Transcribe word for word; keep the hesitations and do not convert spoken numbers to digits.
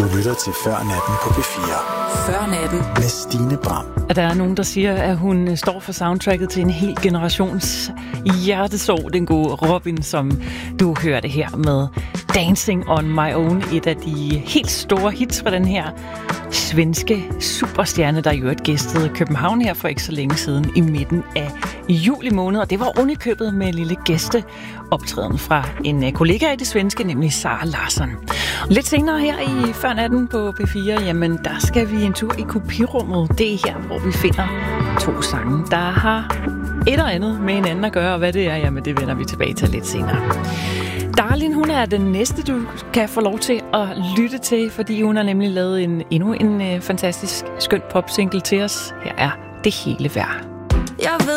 Du lytter til Før Natten på P fire. Før Natten med Stine Bram. At der er nogen, der siger, at hun står for soundtracket til en hel generations hjertesorg. Den gode Robin, som du hørte her med Dancing on My Own. Et af de helt store hits fra den her svenske superstjerne, der jo et gæstede København her for ikke så længe siden i midten af juli måned. Og det var ovenikøbet med en lille gæsteoptræden fra en kollega i det svenske, nemlig Sara Larsson. Lidt senere her i Før Natten på P fire, jamen der skal vi en tur i kopirummet. Det er her, hvor vi finder to sange, der har et og andet med hinanden at gøre, og hvad det er, jamen det vender vi tilbage til lidt senere. Darlin, hun er den næste, du kan få lov til at lytte til, fordi hun har nemlig lavet en, endnu en uh, fantastisk skøn popsingle til os. Her er Det hele værd. Jeg ved